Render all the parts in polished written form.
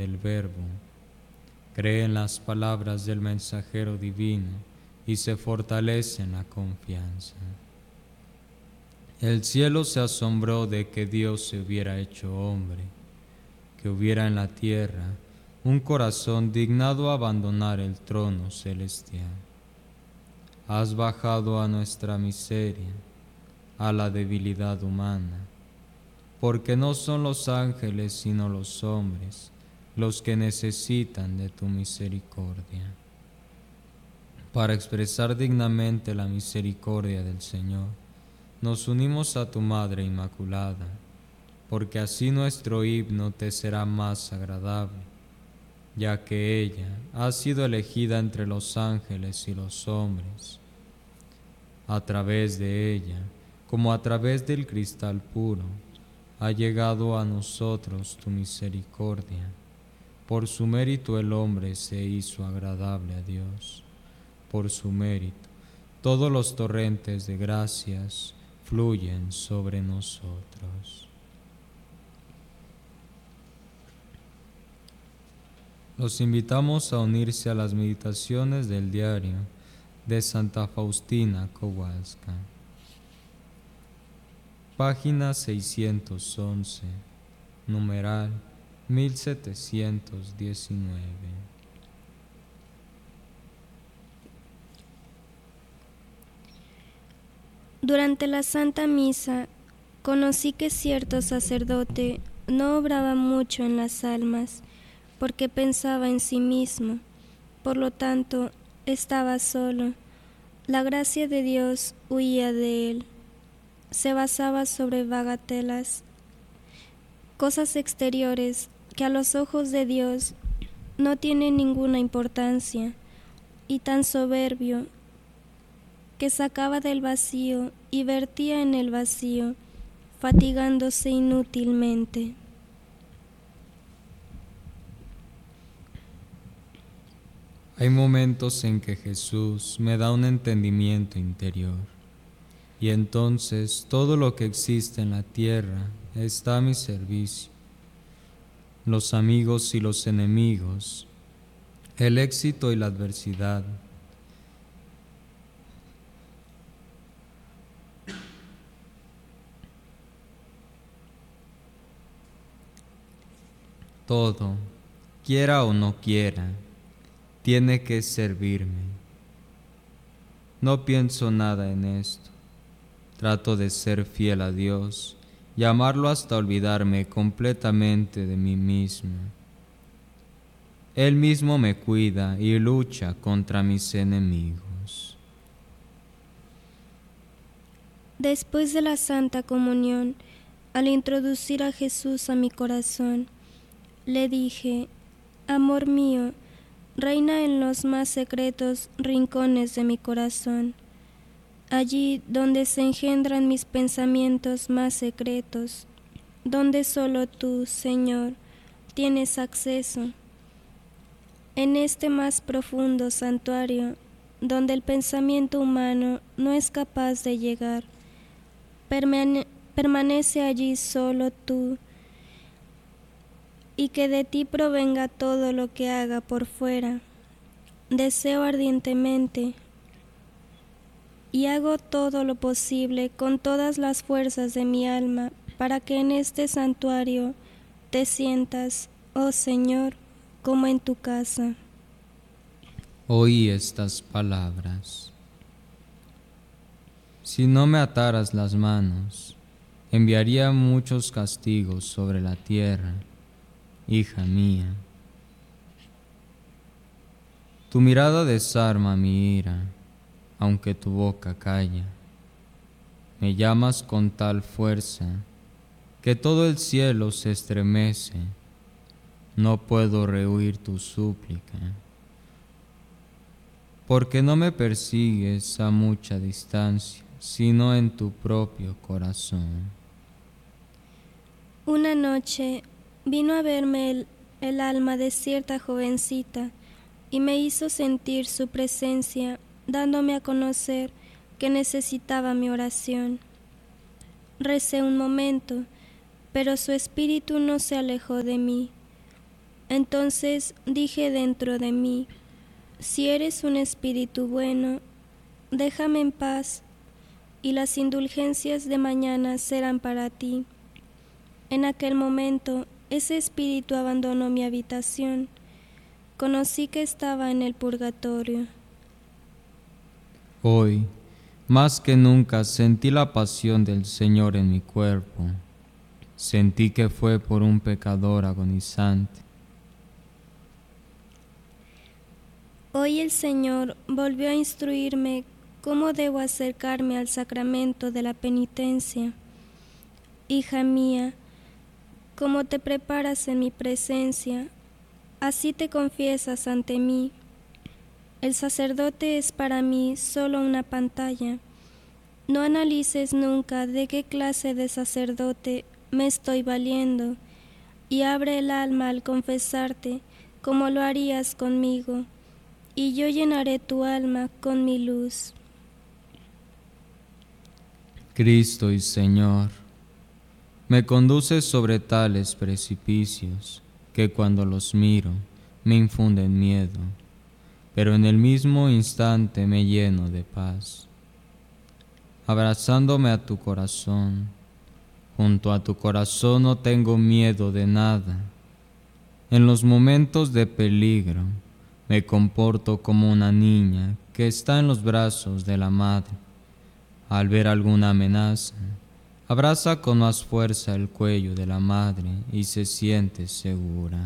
del Verbo. Cree en las palabras del mensajero divino y se fortalece en la confianza. El cielo se asombró de que Dios se hubiera hecho hombre, que hubiera en la tierra un corazón dignado abandonar el trono celestial. Has bajado a nuestra miseria, a la debilidad humana, porque no son los ángeles sino los hombres los que necesitan de tu misericordia. Para expresar dignamente la misericordia del Señor, nos unimos a tu Madre Inmaculada, porque así nuestro himno te será más agradable, ya que ella ha sido elegida entre los ángeles y los hombres. A través de ella, como a través del cristal puro, ha llegado a nosotros tu misericordia. Por su mérito el hombre se hizo agradable a Dios. Por su mérito, todos los torrentes de gracias fluyen sobre nosotros. Los invitamos a unirse a las meditaciones del diario de Santa Faustina Kowalska. Página 611, numeral 1719. Durante la Santa Misa, conocí que cierto sacerdote no obraba mucho en las almas, porque pensaba en sí mismo, por lo tanto, estaba solo. La gracia de Dios huía de él. Se basaba sobre bagatelas, cosas exteriores que a los ojos de Dios no tienen ninguna importancia, y tan soberbio que sacaba del vacío y vertía en el vacío, fatigándose inútilmente. Hay momentos en que Jesús me da un entendimiento interior, y entonces todo lo que existe en la tierra está a mi servicio. Los amigos y los enemigos, el éxito y la adversidad. Todo, quiera o no quiera, tiene que servirme. No pienso nada en esto. Trato de ser fiel a Dios y amarlo hasta olvidarme completamente de mí mismo. Él mismo me cuida y lucha contra mis enemigos. Después de la Santa Comunión, al introducir a Jesús a mi corazón, le dije: amor mío, reina en los más secretos rincones de mi corazón, allí donde se engendran mis pensamientos más secretos, donde solo tú, Señor, tienes acceso. En este más profundo santuario, donde el pensamiento humano no es capaz de llegar, permanece allí solo tú, y que de ti provenga todo lo que haga por fuera. Deseo ardientemente y hago todo lo posible con todas las fuerzas de mi alma para que en este santuario te sientas, oh Señor, como en tu casa. Oí estas palabras. Si no me ataras las manos, enviaría muchos castigos sobre la tierra, hija mía. Tu mirada desarma mi ira, aunque tu boca calla. Me llamas con tal fuerza que todo el cielo se estremece. No puedo rehuir tu súplica, porque no me persigues a mucha distancia, sino en tu propio corazón. Una noche vino a verme el alma de cierta jovencita y me hizo sentir su presencia, dándome a conocer que necesitaba mi oración. Recé un momento, pero su espíritu no se alejó de mí. Entonces dije dentro de mí: si eres un espíritu bueno, déjame en paz, y las indulgencias de mañana serán para ti. En aquel momento, ese espíritu abandonó mi habitación. Conocí que estaba en el purgatorio. Hoy, más que nunca, sentí la pasión del Señor en mi cuerpo. Sentí que fue por un pecador agonizante. Hoy el Señor volvió a instruirme cómo debo acercarme al sacramento de la penitencia. Hija mía, como te preparas en mi presencia, así te confiesas ante mí. El sacerdote es para mí solo una pantalla. No analices nunca de qué clase de sacerdote me estoy valiendo, y abre el alma al confesarte como lo harías conmigo, y yo llenaré tu alma con mi luz. Cristo y Señor, me conduces sobre tales precipicios que cuando los miro me infunden miedo, pero en el mismo instante me lleno de paz. Abrazándome a tu corazón, junto a tu corazón no tengo miedo de nada. En los momentos de peligro me comporto como una niña que está en los brazos de la madre. Al ver alguna amenaza, abraza con más fuerza el cuello de la madre y se siente segura.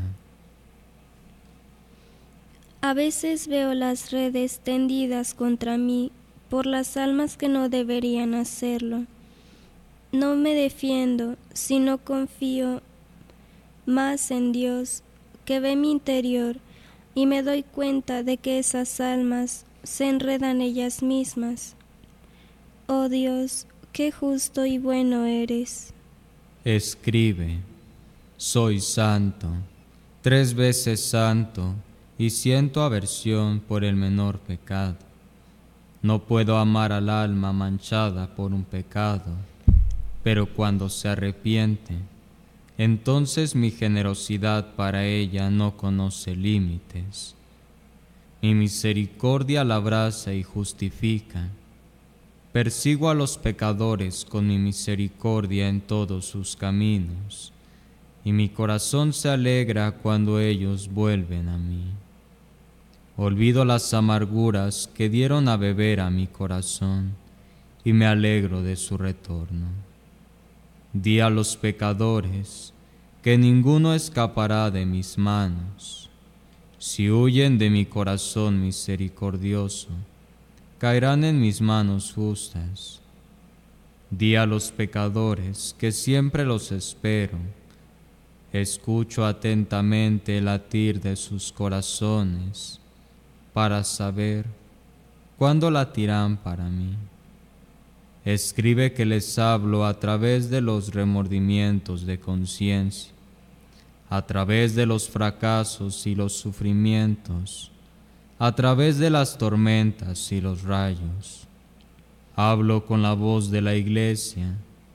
A veces veo las redes tendidas contra mí por las almas que no deberían hacerlo. No me defiendo, sino confío más en Dios, que ve mi interior, y me doy cuenta de que esas almas se enredan ellas mismas. Oh Dios, qué justo y bueno eres. Escribe: soy santo, 3 veces santo, y siento aversión por el menor pecado. No puedo amar al alma manchada por un pecado, pero cuando se arrepiente, entonces mi generosidad para ella no conoce límites. Mi misericordia la abraza y justifica. Persigo a los pecadores con mi misericordia en todos sus caminos, y mi corazón se alegra cuando ellos vuelven a mí. Olvido las amarguras que dieron a beber a mi corazón, y me alegro de su retorno. Di a los pecadores que ninguno escapará de mis manos. Si huyen de mi corazón misericordioso, caerán en mis manos justas. Di a los pecadores que siempre los espero. Escucho atentamente el latir de sus corazones para saber cuándo latirán para mí. Escribe que les hablo a través de los remordimientos de conciencia, a través de los fracasos y los sufrimientos, a través de las tormentas y los rayos. Hablo con la voz de la Iglesia,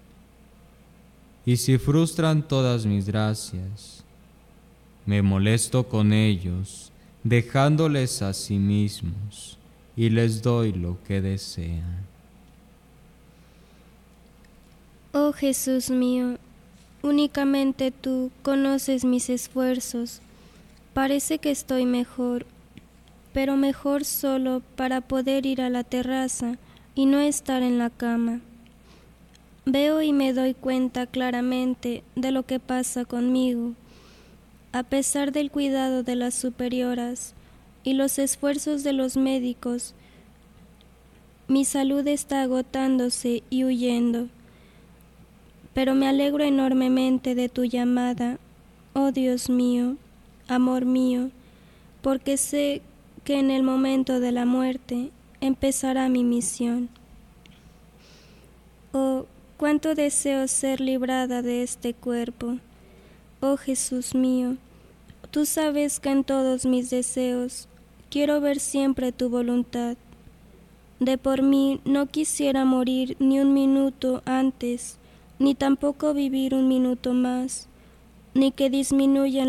y si frustran todas mis gracias, me molesto con ellos, dejándoles a sí mismos, y les doy lo que desean. Oh Jesús mío, únicamente tú conoces mis esfuerzos. Parece que estoy mejor, pero mejor solo para poder ir a la terraza y no estar en la cama. Veo y me doy cuenta claramente de lo que pasa conmigo. A pesar del cuidado de las superioras y los esfuerzos de los médicos, mi salud está agotándose y huyendo. Pero me alegro enormemente de tu llamada, oh Dios mío, amor mío, porque sé que en el momento de la muerte empezará mi misión. Oh, cuánto deseo ser librada de este cuerpo. Oh Jesús mío, tú sabes que en todos mis deseos quiero ver siempre tu voluntad. De por mí no quisiera morir ni un minuto antes, ni tampoco vivir un minuto más, ni que disminuyan